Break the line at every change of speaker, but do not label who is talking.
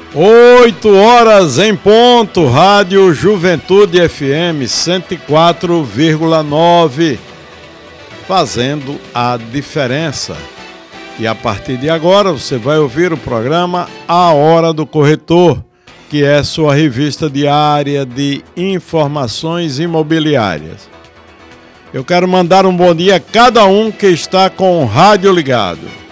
8h em ponto, Rádio Juventude FM 104,9, fazendo a diferença. E a partir de agora você vai ouvir o programa A Hora do Corretor, que é sua revista diária de informações imobiliárias. Eu quero mandar um bom dia a cada um que está com o rádio ligado.